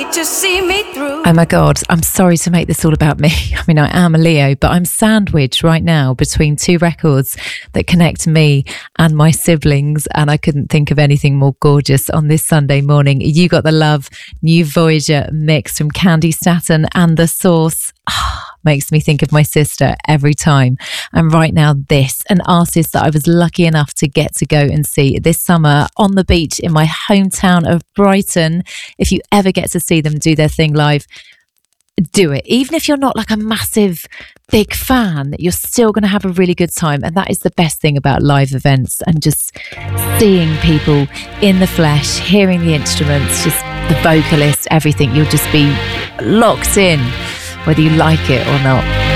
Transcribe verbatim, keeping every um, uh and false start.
to see me through. Oh my God, I'm sorry to make this all about me. I mean, I am a Leo, but I'm sandwiched right now between two records that connect me and my siblings, and I couldn't think of anything more gorgeous on this Sunday morning. You Got the Love, New Voyager mix from Candy Staton and The Source. Oh, makes me think of my sister every time. And right now, this, an artist that I was lucky enough to get to go and see this summer on the beach in my hometown of Brighton. If you ever get to see them do their thing live, do it. Even if you're not like a massive big fan, you're still going to have a really good time. And that is the best thing about live events, and just seeing people in the flesh, hearing the instruments, just the vocalist, everything. You'll just be locked in, whether you like it or not.